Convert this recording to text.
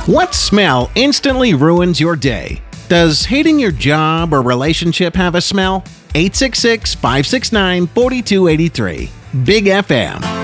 What smell instantly ruins your day? Does hating your job or relationship have a smell? 866-569-4283. Big FM.